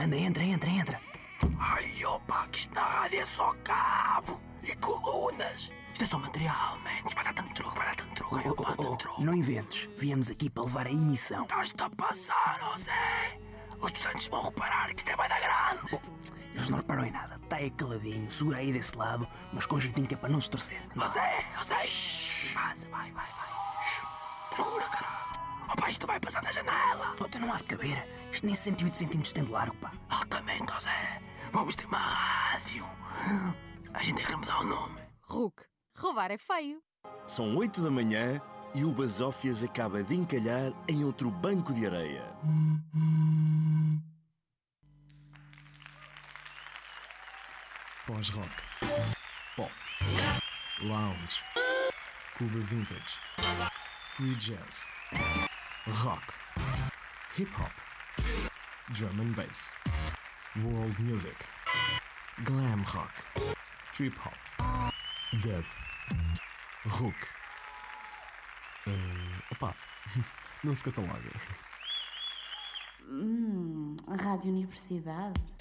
Anda, entra. Ai, opa, que isto na rádio é só cabo e colunas. Isto é só material, man. Isto vai dar tanto truque. Não inventes. Viemos aqui para levar a emissão. Estás-te a passar, José. Os estudantes vão reparar que isto é bué da grande. Eles não reparam em nada. Está aí caladinho, segura aí desse lado, mas com jeitinho que é para não se torcer. José. Passa, vai. Segura, caralho. Opa, isto vai passar na janela. Tu não há de caber. Isto nem 108 centímetros tem de largo, pá. Altamente, José. Vamos ter uma rádio. A gente tem que lhe mudar o nome. Hulk, roubar é feio. São 8 da manhã e o Basófias acaba de encalhar em outro banco de areia. Pós-rock, pop, lounge, Cuba Vintage, free jazz, rock, hip-hop, drum and bass, world music, glam rock, trip-hop, dub, rock. Opá, não se cataloga. Rádio Universidade.